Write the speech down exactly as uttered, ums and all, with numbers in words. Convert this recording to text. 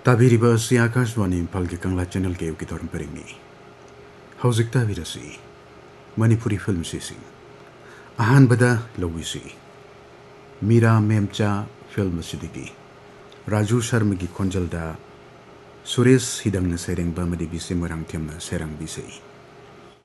ताबिरिबा असि आकाशवाणी इम्फाल के कंगला चैनल के उकी तौर परिंगनी हौजिक ताबिरसी मणिपुरी फिल्म सिसिंग अहान बदा लौविसी मीरा मेमचा फिल्म सिदिगी राजू शर्मा की खोंजलदा सुरेश हिदंग सेरेंग बामदी बिसे मोरांग थेमना सेरांग बिसे